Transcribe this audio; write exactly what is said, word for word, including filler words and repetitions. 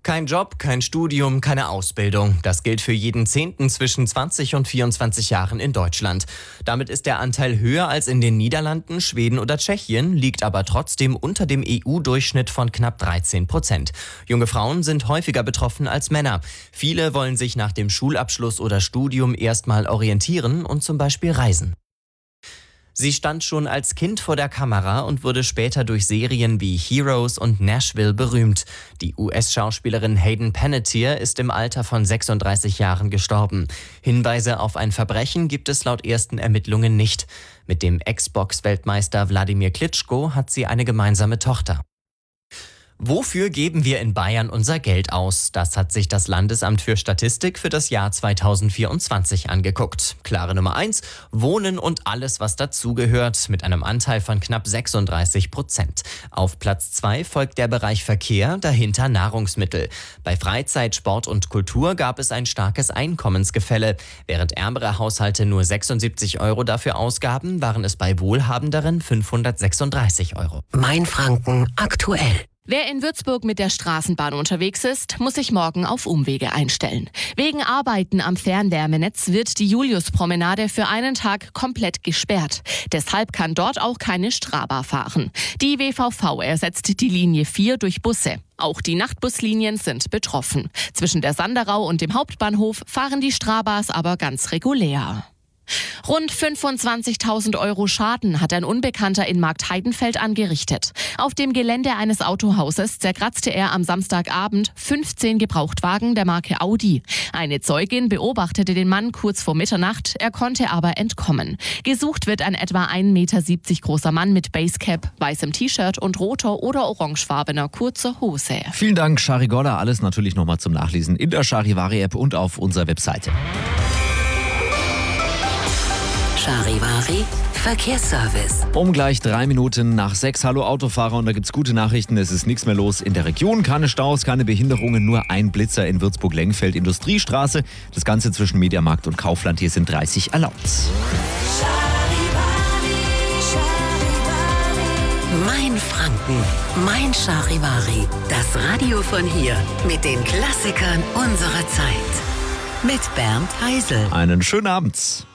Kein Job, kein Studium, keine Ausbildung. Das gilt für jeden Zehnten zwischen zwanzig und vierundzwanzig Jahren in Deutschland. Damit ist der Anteil höher als in den Niederlanden, Schweden oder Tschechien, liegt aber trotzdem unter dem E U-Durchschnitt von knapp dreizehn Prozent. Junge Frauen sind häufiger betroffen als Männer. Viele wollen sich nach dem Schulabschluss oder Studium erstmal orientieren und zum Beispiel reisen. Sie stand schon als Kind vor der Kamera und wurde später durch Serien wie Heroes und Nashville berühmt. Die U S-Schauspielerin Hayden Panettiere ist im Alter von sechsunddreißig Jahren gestorben. Hinweise auf ein Verbrechen gibt es laut ersten Ermittlungen nicht. Mit dem Ex-Box-Weltmeister Wladimir Klitschko hat sie eine gemeinsame Tochter. Wofür geben wir in Bayern unser Geld aus? Das hat sich das Landesamt für Statistik für das Jahr zweitausendvierundzwanzig angeguckt. Klare Nummer eins, Wohnen und alles, was dazugehört, mit einem Anteil von knapp sechsunddreißig Prozent. Auf Platz zwei folgt der Bereich Verkehr, dahinter Nahrungsmittel. Bei Freizeit, Sport und Kultur gab es ein starkes Einkommensgefälle. Während ärmere Haushalte nur sechsundsiebzig Euro dafür ausgaben, waren es bei wohlhabenderen fünfhundertsechsunddreißig Euro. Mainfranken aktuell. Wer in Würzburg mit der Straßenbahn unterwegs ist, muss sich morgen auf Umwege einstellen. Wegen Arbeiten am Fernwärmenetz wird die Juliuspromenade für einen Tag komplett gesperrt. Deshalb kann dort auch keine Straba fahren. Die W V V ersetzt die Linie vier durch Busse. Auch die Nachtbuslinien sind betroffen. Zwischen der Sanderau und dem Hauptbahnhof fahren die Strabas aber ganz regulär. Rund fünfundzwanzigtausend Euro Schaden hat ein Unbekannter in Marktheidenfeld angerichtet. Auf dem Gelände eines Autohauses zerkratzte er am Samstagabend fünfzehn Gebrauchtwagen der Marke Audi. Eine Zeugin beobachtete den Mann kurz vor Mitternacht, er konnte aber entkommen. Gesucht wird ein etwa ein Meter siebzig großer Mann mit Basecap, weißem T-Shirt und roter oder orangefarbener kurzer Hose. Vielen Dank, Charigoda. Alles natürlich nochmal zum Nachlesen in der Charivari-App und auf unserer Webseite. Charivari Verkehrsservice. Um gleich drei Minuten nach sechs. Hallo Autofahrer, und da gibt's gute Nachrichten. Es ist nichts mehr los in der Region. Keine Staus, keine Behinderungen, nur ein Blitzer in Würzburg-Lengfeld, Industriestraße. Das Ganze zwischen Mediamarkt und Kaufland. Hier sind dreißig erlaubt. Mainfranken, mein Charivari. Das Radio von hier mit den Klassikern unserer Zeit. Mit Bernd Heisel. Einen schönen Abend.